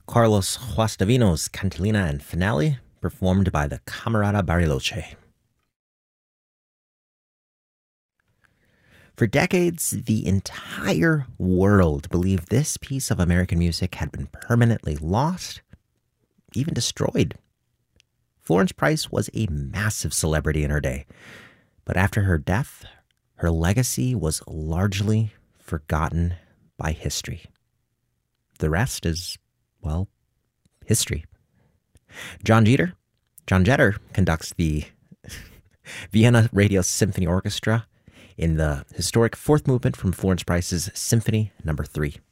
Carlos Guastavino's Cantilena and Finale, performed by the Camerata Bariloche. For decades, the entire world believed this piece of American music had been permanently lost, even destroyed. Florence Price was a massive celebrity in her day, but after her death, her legacy was largely forgotten by history. The rest is, well, history. John Jeter conducts the Vienna Radio Symphony Orchestra in the historic fourth movement from Florence Price's Symphony No. 3.